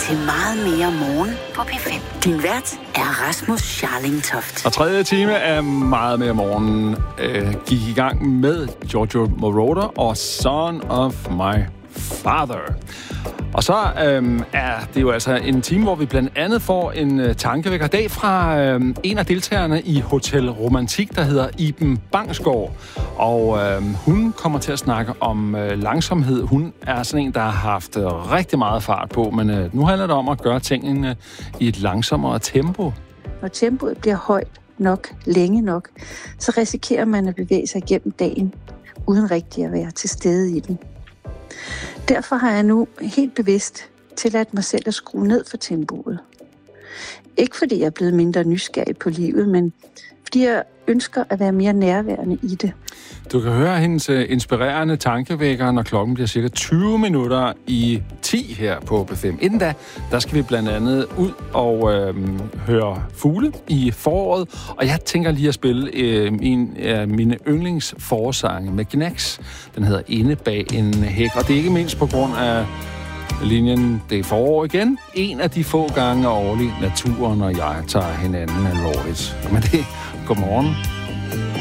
til meget mere morgen på P5. Din vært er Rasmus Scharling Toft. Og tredje time af meget mere morgen gik i gang med Giorgio Moroder og Son of My Father. Og så er det jo altså en time, hvor vi blandt andet får en tankevækker dag fra en af deltagerne i Hotel Romantik, der hedder Iben Bangsgaard. Og hun kommer til at snakke om langsomhed. Hun er sådan en, der har haft rigtig meget fart på, men nu handler det om at gøre tingene i et langsommere tempo. Når tempoet bliver højt nok, længe nok, så risikerer man at bevæge sig igennem dagen, uden rigtig at være til stede i den. Derfor har jeg nu helt bevidst tilladt mig selv at skrue ned for tempoet. Ikke fordi jeg er blevet mindre nysgerrig på livet, men fordi jeg ønsker at være mere nærværende i det. Du kan høre hendes inspirerende tankevækker, når klokken bliver cirka 20 minutter i 10 her på P5. Inden da, der skal vi blandt andet ud og høre fugle i foråret. Og jeg tænker lige at spille en af mine yndlingsforsange med Gnags. Den hedder Inde bag en hæk. Og det er ikke mindst på grund af linjen, det er forår igen. En af de få gange årligt, naturen og jeg tager hinanden alvorligt. Men det, godmorgen.